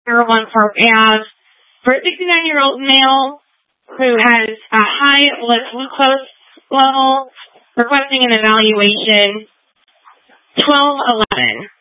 one for we have for a 69-year-old male who has a high blood glucose level requesting an evaluation 1211.